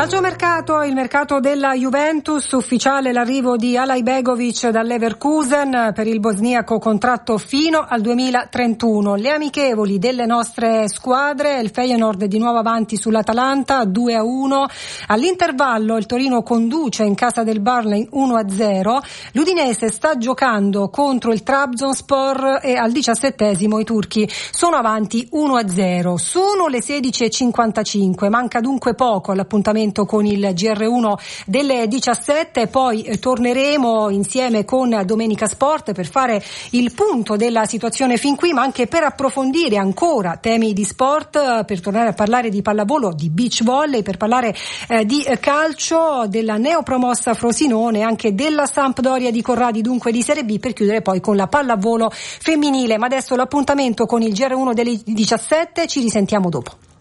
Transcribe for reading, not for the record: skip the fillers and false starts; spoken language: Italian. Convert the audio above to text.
Calciomercato, il mercato della Juventus, ufficiale l'arrivo di Alajbegovic dall'Leverkusen, per il bosniaco contratto fino al 2031. Le amichevoli delle nostre squadre, il Feyenoord di nuovo avanti sull'Atalanta 2-1, all'intervallo il Torino conduce in casa del Burnley 1-0, l'Udinese sta giocando contro il Trabzonspor e al 17esimo i turchi sono avanti 1-0. Sono le 16:55, manca dunque poco all'appuntamento con il GR1 delle 17, poi torneremo insieme con Domenica Sport per fare il punto della situazione fin qui, ma anche per approfondire ancora temi di sport, per tornare a parlare di pallavolo, di beach volley, per parlare di calcio, della neopromossa Frosinone, anche della Sampdoria di Corradi, dunque di Serie B, per chiudere poi con la pallavolo femminile. Ma adesso l'appuntamento con il GR1 delle 17, ci risentiamo dopo.